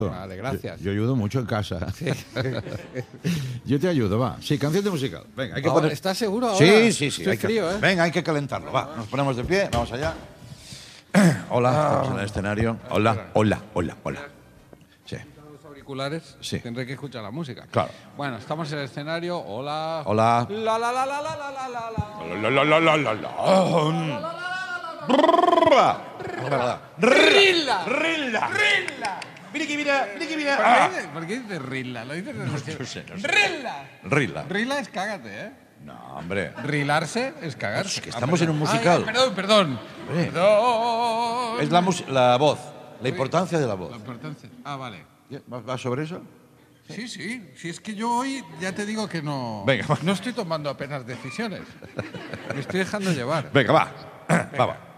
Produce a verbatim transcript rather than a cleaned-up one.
Vale, gracias. Yo, yo ayudo mucho en casa. Sí. Yo te ayudo, va. Sí, canción de musical. Venga, hay que Ahora, poner... ¿estás seguro ahora? Sí, sí, sí. Estoy hay que- frío, ¿eh? Venga, hay que calentarlo. Va, nos ponemos de pie, vamos allá. Hola, estamos en el escenario. Hola, hola, hola, hola. Sí. Los auriculares, Sí. tendré que escuchar la música. Claro. Bueno, estamos en el escenario. Hola. Hola. La la la la la la la la la. La, la, la, la, la, la. Rilla. Rilla. Rilla. Mira que mira, mira que mira. ¿Por Ah. qué, ¿Por qué dices Rilla? Lo dices No sé, no sé. Rilla. Rilla. Rilla es cágate, ¿eh? No, hombre. Rilarse es cagarse. Es que estamos Ah, en un perdón. musical. Ay, perdón, perdón. Hombre. Perdón. Es la, mus- la voz, la importancia de la voz. La importancia. Ah, vale. ¿Va, va sobre eso? Sí, sí. Si es que yo hoy ya te digo que no. Venga, va. No estoy tomando apenas decisiones. Me estoy dejando llevar. Venga, va. Va, va.